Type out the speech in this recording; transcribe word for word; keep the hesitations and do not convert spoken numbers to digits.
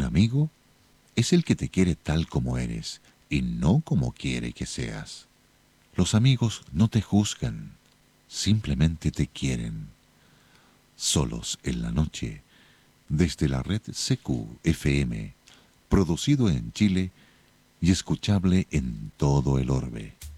Un amigo es el que te quiere tal como eres y no como quiere que seas. Los amigos no te juzgan, simplemente te quieren. Solos en la noche, desde la red C Q F M, producido en Chile y escuchable en todo el orbe.